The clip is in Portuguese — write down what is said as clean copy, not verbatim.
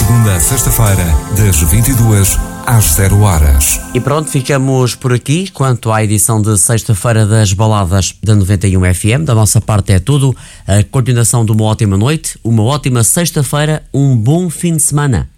segunda a sexta-feira, das 22 às 0 horas. E pronto, ficamos por aqui quanto à edição de sexta-feira das baladas da 91 FM. Da nossa parte é tudo. A continuação de uma ótima noite, uma ótima sexta-feira, um bom fim de semana.